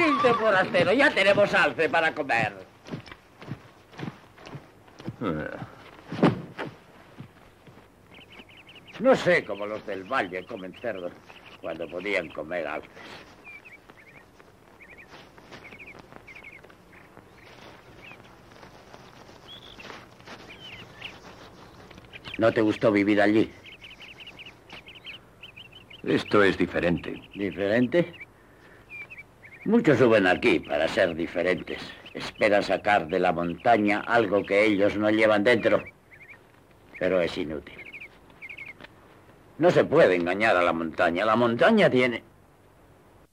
Triste forastero, ya tenemos alce para comer. No sé cómo los del valle comen cerdos cuando podían comer alces. ¿No te gustó vivir allí? Esto es diferente. ¿Diferente? Muchos suben aquí para ser diferentes. Esperan sacar de la montaña algo que ellos no llevan dentro. Pero es inútil. No se puede engañar a la montaña. La montaña tiene